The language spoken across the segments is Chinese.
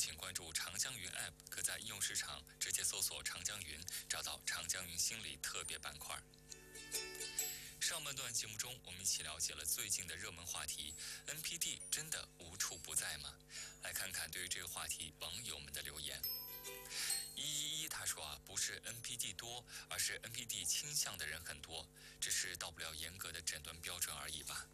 请关注长江云 App， 可在应用市场直接搜索长江云，找到长江云心理特别板块。上半段节目中，我们一起了解了最近的热门话题 ：NPD 真的无处不在吗？来看看对于这个话题网友们的留言。111他说不是 NPD 多，而是 NPD 倾向的人很多，只是到不了严格的诊断标准而已吧。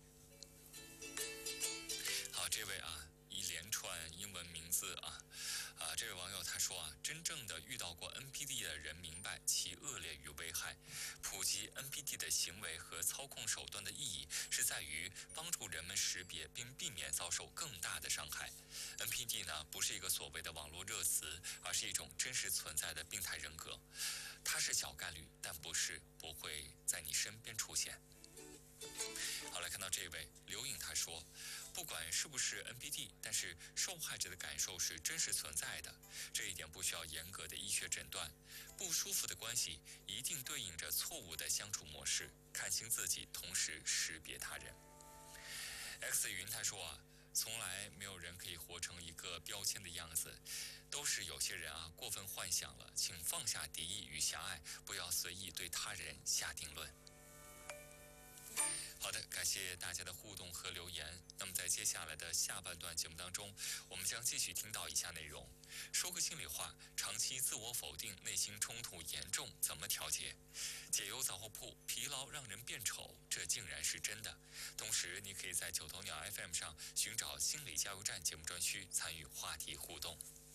好，这位一连串英文名字这位网友他说真正的遇到过 NPD 的人明白其恶劣与危害。普及 NPD 的行为和操控手段的意义是在于帮助人们识别并避免遭受更大的伤害。NPD 呢不是一个所谓的网络热词，而是一种真实存在的病态人格。它是小概率，但不会在你身边出现。好，来看到这位刘颖他说，不管是不是 NPD， 但是受害者的感受是真实存在的，这一点不需要严格的医学诊断。不舒服的关系一定对应着错误的相处模式，看清自己，同时识别他人。X 云他说从来没有人可以活成一个标签的样子，都是有些人过分幻想了，请放下敌意与狭隘，不要随意对他人下定论。好的，感谢大家的互动和留言。那么在接下来的下半段节目当中，我们将继续听到以下内容。说个心里话，长期自我否定，内心冲突严重，怎么调节？解忧杂货铺，疲劳让人变丑，这竟然是真的。同时，你可以在九头鸟 FM 上寻找心理加油站节目专区，参与话题互动。